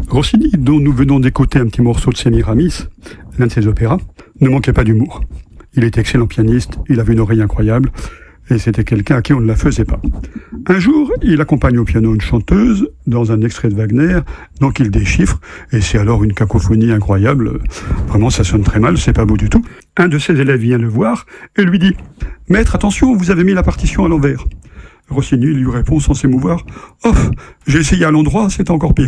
Rossini, dont nous venons d'écouter un petit morceau de Sémiramis, l'un de ses opéras, ne manquait pas d'humour. Il était excellent pianiste, il avait une oreille incroyable, et c'était quelqu'un à qui on ne la faisait pas. Un jour, il accompagne au piano une chanteuse dans un extrait de Wagner, donc il déchiffre, et c'est alors une cacophonie incroyable. Vraiment, ça sonne très mal, c'est pas beau du tout. Un de ses élèves vient le voir et lui dit « Maître, attention, vous avez mis la partition à l'envers ». Rossini lui répond sans s'émouvoir « Oh, j'ai essayé à l'endroit, c'est encore pire ».